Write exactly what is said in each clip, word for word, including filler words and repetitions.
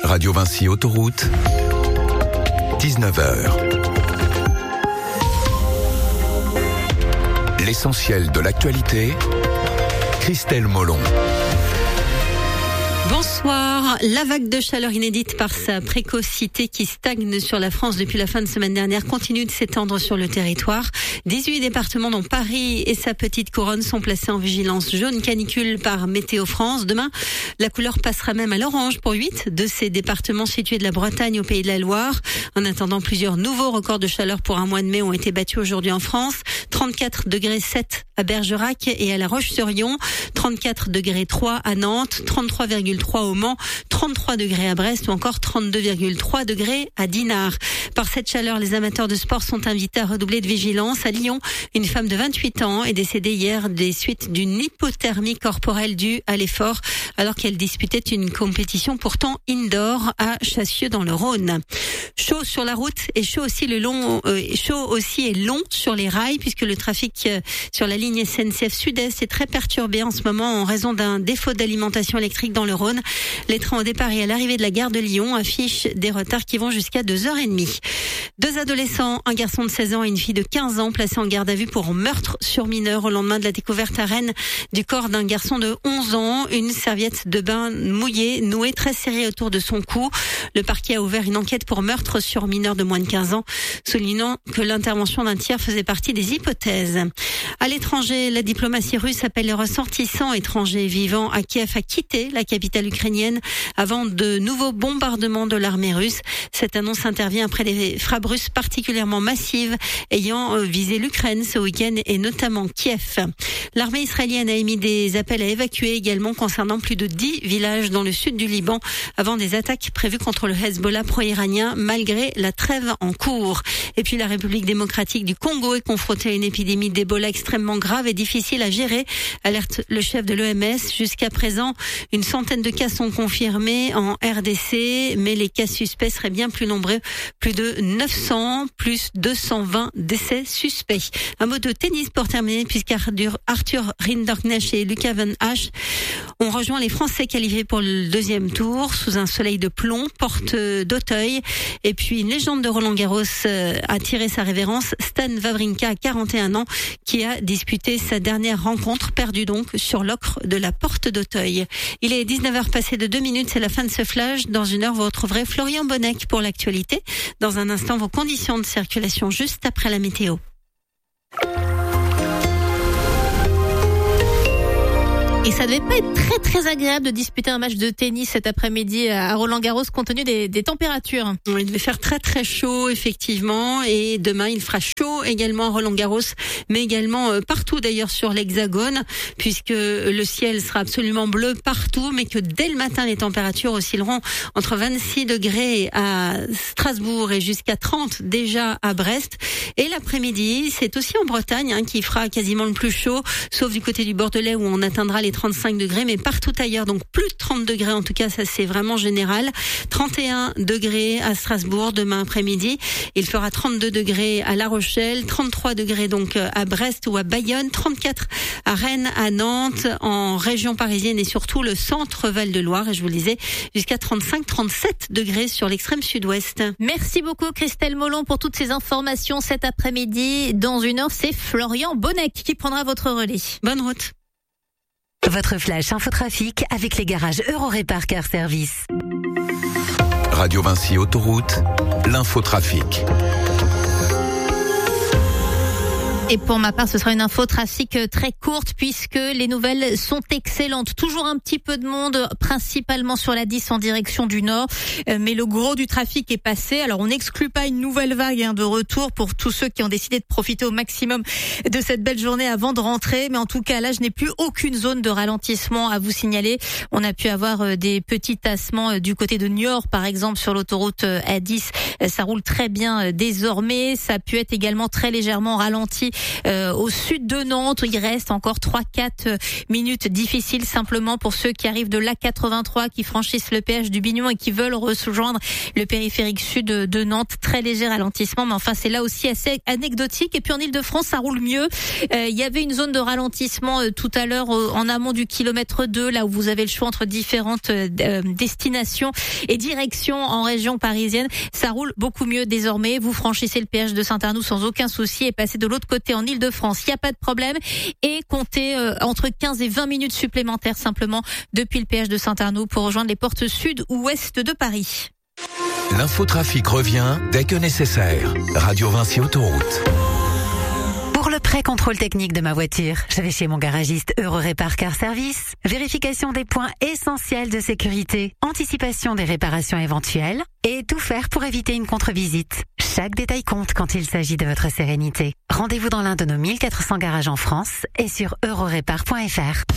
Radio Vinci Autoroute, dix-neuf heures. L'essentiel de l'actualité, Christelle Molon. Bonsoir. La vague de chaleur inédite par sa précocité qui stagne sur la France depuis la fin de semaine dernière continue de s'étendre sur le territoire. dix-huit départements dont Paris et sa petite couronne sont placés en vigilance jaune canicule par Météo France. Demain, la couleur passera même à l'orange pour huit de ces départements situés de la Bretagne au Pays de la Loire. En attendant, plusieurs nouveaux records de chaleur pour un mois de mai ont été battus aujourd'hui en France. trente-quatre degrés sept à Bergerac et à La Roche-sur-Yon, trente-quatre degrés trois à Nantes, trente-trois virgule trois au Mans, trente-trois degrés à Brest ou encore trente-deux virgule trois degrés à Dinard. Par cette chaleur, les amateurs de sport sont invités à redoubler de vigilance. À Lyon, une femme de vingt-huit ans est décédée hier des suites d'une hypothermie corporelle due à l'effort alors qu'elle disputait une compétition pourtant indoor à Chassieux dans le Rhône. Chaud sur la route et chaud aussi le long, euh, chaud aussi et long sur les rails puisque le trafic euh, sur la ligne S N C F Sud-Est est très perturbé en ce moment en raison d'un défaut d'alimentation électrique dans le Rhône. Les trains au départ et à l'arrivée de la gare de Lyon affichent des retards qui vont jusqu'à deux heures trente. Deux adolescents, un garçon de seize ans et une fille de quinze ans placés en garde à vue pour meurtre sur mineur au lendemain de la découverte à Rennes du corps d'un garçon de onze ans. Une serviette de bain mouillée nouée très serrée autour de son cou. Le parquet a ouvert une enquête pour meurtre sur mineur de moins de quinze ans, soulignant que l'intervention d'un tiers faisait partie des hypothèses. À l'étranger, la diplomatie russe appelle les ressortissants étrangers vivant à Kiev à quitter la capitale ukrainienne avant de nouveaux bombardements de l'armée russe. Cette annonce intervient après des frappes russes particulièrement massives ayant visé l'Ukraine ce week-end et notamment Kiev. L'armée israélienne a émis des appels à évacuer également concernant plus de dix villages dans le sud du Liban avant des attaques prévues contre le Hezbollah pro-iranien malgré la trêve en cours. Et puis la République démocratique du Congo est confrontée à une épidémie d'Ebola extrêmement grave et difficile à gérer, alerte le chef de l'O M S. Jusqu'à présent, une centaine de cas sont confirmés en R D C, mais les cas suspects seraient bien plus nombreux, plus de neuf cents, plus deux cent vingt décès suspects. Un mot de tennis pour terminer, puisqu'Arthur Arthur Rinderknecht et Lucas Van Hache ont rejoint les Français qualifiés pour le deuxième tour sous un soleil de plomb, porte d'Auteuil. Et puis une légende de Roland-Garros a tiré sa révérence, Stan Wawrinka à quarante et un ans, qui a disputé sa dernière rencontre, perdue donc sur l'ocre de la porte d'Auteuil. Il est dix-neuf heures passées de deux minutes, c'est la fin de ce flash. Dans une heure, vous retrouverez Florian Bonnec pour l'actualité. Dans un instant, vos conditions de circulation juste après la météo. Et ça devait pas être très très agréable de disputer un match de tennis cet après-midi à Roland-Garros compte tenu des, des températures. Il devait faire très très chaud effectivement et demain il fera chaud également à Roland-Garros mais également euh, partout d'ailleurs sur l'Hexagone puisque le ciel sera absolument bleu partout mais que dès le matin les températures oscilleront entre vingt-six degrés à Strasbourg et jusqu'à trente déjà à Brest. Et l'après-midi c'est aussi en Bretagne hein, qui fera quasiment le plus chaud sauf du côté du Bordelais où on atteindra les trente-cinq degrés, mais partout ailleurs, donc plus de trente degrés, en tout cas, ça c'est vraiment général. trente et un degrés à Strasbourg demain après-midi. Il fera trente-deux degrés à La Rochelle, trente-trois degrés donc à Brest ou à Bayonne, trente-quatre à Rennes, à Nantes, en région parisienne et surtout le centre Val-de-Loire. Et je vous le disais, jusqu'à trente-cinq, trente-sept degrés sur l'extrême sud-ouest. Merci beaucoup Christelle Molon pour toutes ces informations cet après-midi. Dans une heure, c'est Florian Bonnec qui prendra votre relais. Bonne route. Votre flash infotrafic avec les garages Eurorépar Car Service. Radio Vinci Autoroute, l'infotrafic. Et pour ma part, ce sera une info trafic très courte puisque les nouvelles sont excellentes. Toujours un petit peu de monde, principalement sur la dix en direction du nord. Mais le gros du trafic est passé. Alors on n'exclut pas une nouvelle vague hein, de retour pour tous ceux qui ont décidé de profiter au maximum de cette belle journée avant de rentrer. Mais en tout cas, là, je n'ai plus aucune zone de ralentissement à vous signaler. On a pu avoir des petits tassements du côté de Niort, par exemple, sur l'autoroute A dix. Ça roule très bien désormais. Ça a pu être également très légèrement ralenti euh, au sud de Nantes. Il reste encore trois quatre minutes difficiles simplement pour ceux qui arrivent de l'A quatre-vingt-trois, qui franchissent le péage du Bignon et qui veulent rejoindre le périphérique sud de Nantes. Très léger ralentissement, mais enfin c'est là aussi assez anecdotique. Et puis en Ile-de-France, ça roule mieux. Euh, il y avait une zone de ralentissement euh, tout à l'heure euh, en amont du kilomètre deux, là où vous avez le choix entre différentes euh, destinations et directions en région parisienne. Ça roule beaucoup mieux désormais. Vous franchissez le péage de Saint-Arnoux sans aucun souci et passez de l'autre côté en Ile-de-France. Il n'y a pas de problème. Et comptez euh, entre quinze et vingt minutes supplémentaires simplement depuis le péage de Saint-Arnoux pour rejoindre les portes sud ou ouest de Paris. L'infotrafic revient dès que nécessaire. Radio Vinci Autoroute. Pour le pré-contrôle technique de ma voiture, je vais chez mon garagiste Eurorépar Car Service. Vérification des points essentiels de sécurité, anticipation des réparations éventuelles et tout faire pour éviter une contre-visite. Chaque détail compte quand il s'agit de votre sérénité. Rendez-vous dans l'un de nos mille quatre cents garages en France et sur eurorépar point f r.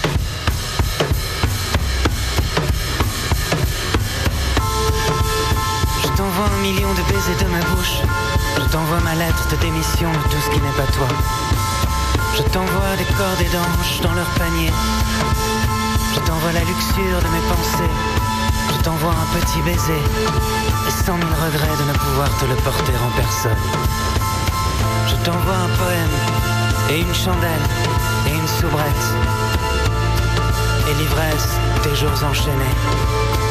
Je t'envoie un million de baisers de ma bouche. Je t'envoie ma lettre de démission de tout ce qui n'est pas toi. Je t'envoie des cordes et d'anges dans leur panier. Je t'envoie la luxure de mes pensées. Je t'envoie un petit baiser et cent mille regrets de ne pouvoir te le porter en personne. Je t'envoie un poème et une chandelle et une soubrette et l'ivresse des jours enchaînés.